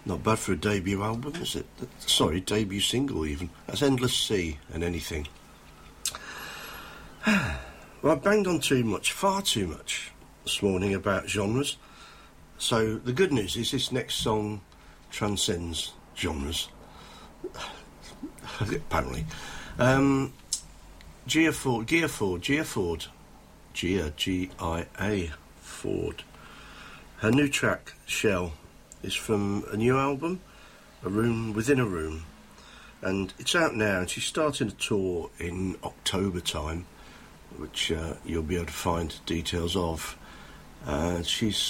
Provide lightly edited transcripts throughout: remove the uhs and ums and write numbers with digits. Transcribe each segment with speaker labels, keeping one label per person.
Speaker 1: Not bad for a debut album, is it? Sorry, debut single even. That's Endless Sea and Anything. Well, I banged on too much, far too much, this morning about genres. So the good news is this next song transcends genres. Apparently. Gia Ford, G-I-A Ford. Her new track, Shell, is from a new album, A Room Within a Room, and it's out now, and she's starting a tour in October time, which you'll be able to find details of. She's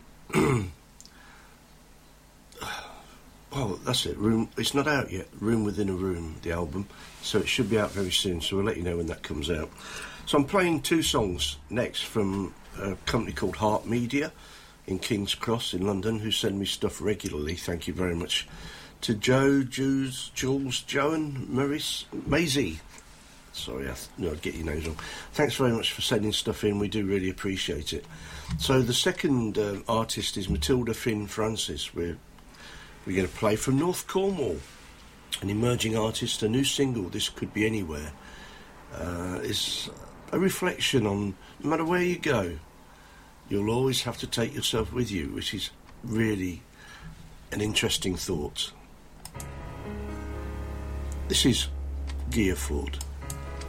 Speaker 1: well, that's it. It's not out yet. Room Within a Room, the album, so it should be out very soon. So we'll let you know when that comes out. So I'm playing two songs next from a company called Heart Media in King's Cross in London, who send me stuff regularly. Thank you very much to Jules, Joe, and Maisie. Sorry, I'd get your names wrong. Thanks very much for sending stuff in. We do really appreciate it. So the second artist is Matilda Finn Francis. We're going to play from North Cornwall, an emerging artist. A new single, This Could Be Anywhere, is a reflection on no matter where you go, you'll always have to take yourself with you, which is really an interesting thought. This is Gia Ford.